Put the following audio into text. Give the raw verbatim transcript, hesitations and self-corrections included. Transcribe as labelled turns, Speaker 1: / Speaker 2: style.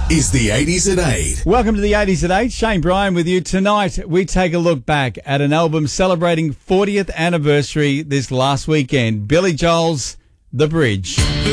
Speaker 1: is the eighties at eight.
Speaker 2: Welcome to the eighties at eight. Shane Bryan with you. Tonight, we take a look back at an album celebrating fortieth anniversary this last weekend. Billy Joel's The Bridge.